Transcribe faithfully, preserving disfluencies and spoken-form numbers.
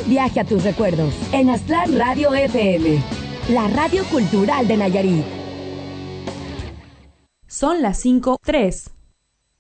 viaje a tus recuerdos en Aztlán Radio F M, la radio cultural de Nayarit. Son las cinco tres.